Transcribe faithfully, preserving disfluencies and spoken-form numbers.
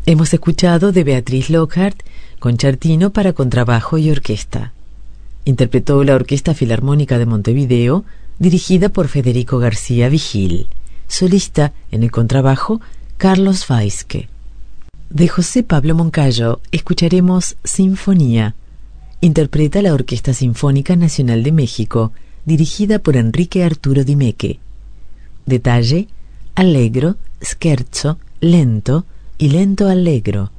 Hemos escuchado de Beatriz Lockhart, Concertino para contrabajo y orquesta. Interpretó la Orquesta Filarmónica de Montevideo, dirigida por Federico García Vigil. Solista en el contrabajo, Carlos Vaisque. De José Pablo Moncayo escucharemos Sinfonía. Interpreta la Orquesta Sinfónica Nacional de México, dirigida por Enrique Arturo Di Meque. Detalle: allegro, scherzo, lento y lento allegro.